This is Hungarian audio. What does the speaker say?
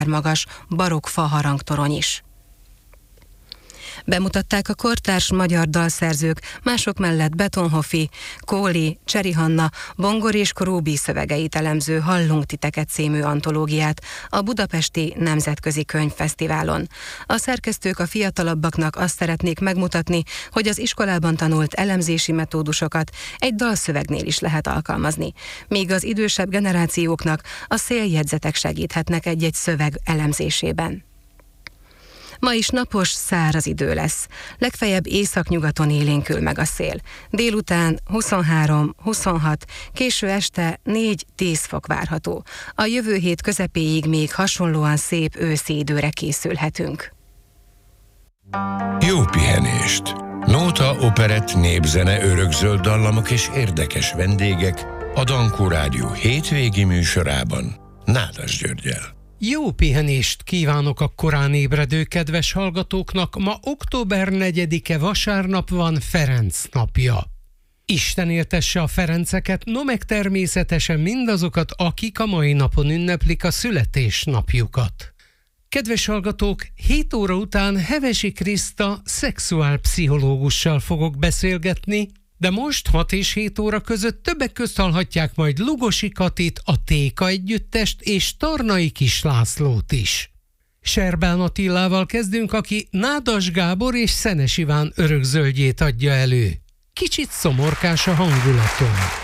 magas barokk faharangtorony is. Bemutatták a kortárs magyar dalszerzők, mások mellett Betonhoffi, Kóli, Cseri Hanna, Bongor és Krúbi szövegeit elemző Hallunk titeket című antológiát a Budapesti Nemzetközi Könyvfesztiválon. A szerkesztők a fiatalabbaknak azt szeretnék megmutatni, hogy az iskolában tanult elemzési metódusokat egy dalszövegnél is lehet alkalmazni, míg az idősebb generációknak a széljegyzetek segíthetnek egy-egy szöveg elemzésében. Ma is napos, száraz idő lesz. Legfeljebb északnyugaton élénkül meg a szél. Délután 23-26, késő este 4-10 fok várható. A jövő hét közepéig még hasonlóan szép őszi időre készülhetünk. Jó pihenést! Nóta, operett, népzene, örökzöld dallamok és érdekes vendégek a Dankó Rádió hétvégi műsorában Nádas Györggyel. Jó pihenést kívánok a korán ébredő kedves hallgatóknak. Ma október 4-e vasárnap van, Ferenc napja. Isten éltesse a Ferenceket, no meg természetesen mindazokat, akik a mai napon ünneplik a születésnapjukat. Kedves hallgatók, 7 óra után Hevesi Kriszta szexuálpszichológussal fogok beszélgetni, de most 6 és 7 óra között többek közt hallhatják majd Lugosi Katit, a Téka együttest és Tarnai Kis Lászlót is. Serbán Attilával kezdünk, aki Nádas Gábor és Szenes Iván örökzöldjét adja elő. Kicsit szomorkás a hangulaton.